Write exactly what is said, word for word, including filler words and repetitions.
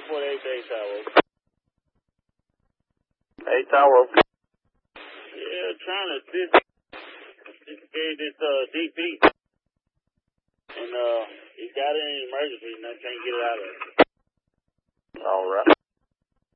report eight to eight Tower. eight Tower. Yeah, trying to assist. Just gave this uh, D P. And uh, he got it in an emergency and I can't get it out of it. All right.